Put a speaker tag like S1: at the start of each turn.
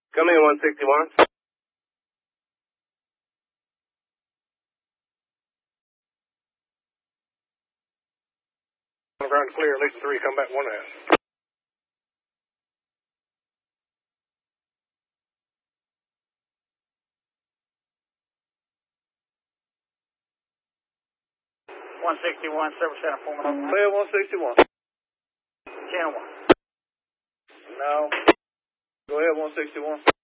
S1: Come in, 161. Ground clear, at least 3, come back 1.5.
S2: $161, Service Center, 411.
S1: Clear, 161.
S2: Channel 1.
S1: No. Go ahead, 161.